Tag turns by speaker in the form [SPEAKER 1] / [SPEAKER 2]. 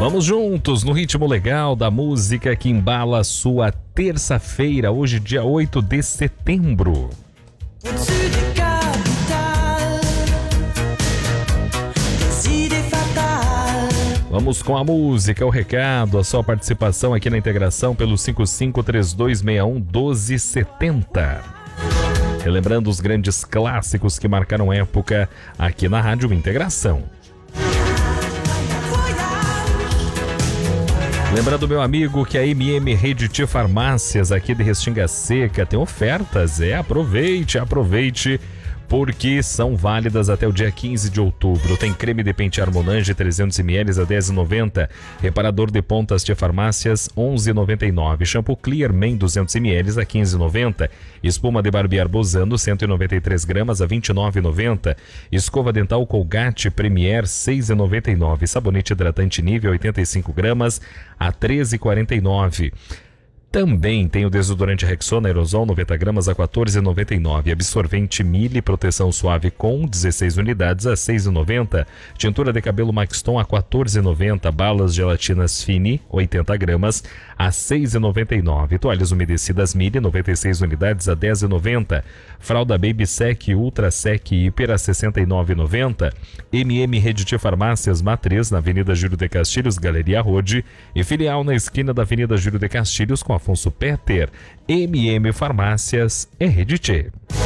[SPEAKER 1] Vamos juntos no ritmo legal da música que embala a sua terça-feira, hoje dia 8 de setembro. Vamos com a música, o recado, a sua participação aqui na integração pelo 5532611270. Relembrando os grandes clássicos que marcaram época aqui na Rádio Integração. Lembrando, meu amigo, que a Rediti Farmácias aqui de Restinga Seca tem ofertas. Aproveite, porque são válidas até o dia 15 de outubro. Tem creme de pentear Monange 300ml a R$10,90. Reparador de pontas de farmácias R$11,99. Shampoo Clear Men 200ml a R$15,90. Espuma de barbear Bozano 193 gramas a R$29,90. Escova dental Colgate Premier R$6,99. Sabonete hidratante Nível 85 gramas a R$13,49. Também tem o desodorante Rexona Aerosol 90 gramas a R$14,99. Absorvente Mille Proteção Suave com 16 unidades a R$6,90. Tintura de cabelo Maxton a R$14,90. Balas gelatinas Fini 80 gramas a R$6,99. Toalhas umedecidas Mille 96 unidades a R$10,90. Fralda Baby Sec Ultra Sec Hiper a R$69,90. Rediti Farmácias Matriz na Avenida Júlio de Castilhos, Galeria Rode, e filial na esquina da Avenida Júlio de Castilhos com Afonso Peter. Farmácias é Rediti.